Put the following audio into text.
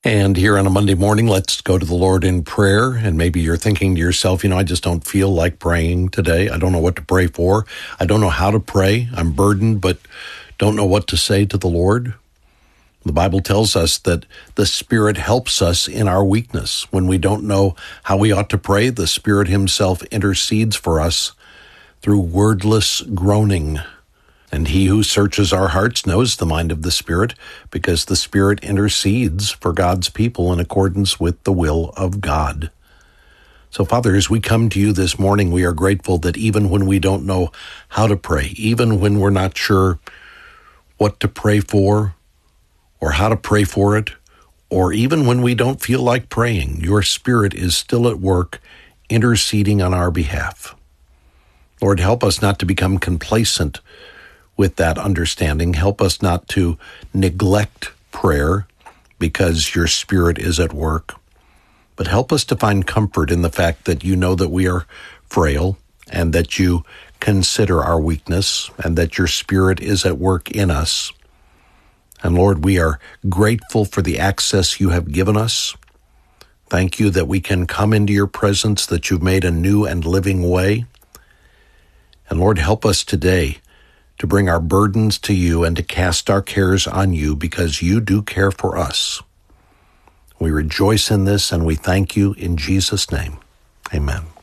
And here on a Monday morning, let's go to the Lord in prayer. And maybe you're thinking to yourself, I just don't feel like praying today. I don't know what to pray for. I don't know how to pray. I'm burdened, but don't know what to say to the Lord. The Bible tells us that the Spirit helps us in our weakness. When we don't know how we ought to pray, the Spirit Himself intercedes for us through wordless groaning. And He who searches our hearts knows the mind of the Spirit, because the Spirit intercedes for God's people in accordance with the will of God. So, Father, as we come to You this morning, we are grateful that even when we don't know how to pray, even when we're not sure what to pray for or how to pray for it, or even when we don't feel like praying, Your Spirit is still at work interceding on our behalf. Lord, help us not to become complacent with that understanding. Help us not to neglect prayer because Your Spirit is at work, but help us to find comfort in the fact that You know that we are frail and that You consider our weakness and that Your Spirit is at work in us. And Lord, we are grateful for the access You have given us. Thank You that we can come into Your presence, that You've made a new and living way. And Lord, help us today to bring our burdens to You and to cast our cares on You, because You do care for us. We rejoice in this and we thank You in Jesus' name. Amen.